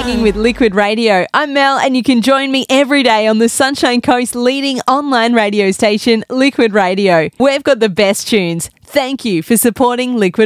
hanging with Liquid Radio. I'm Mel, and you can join me every day on the Sunshine Coast's leading online radio station, Liquid Radio. We've got the best tunes. Thank you for supporting Liquid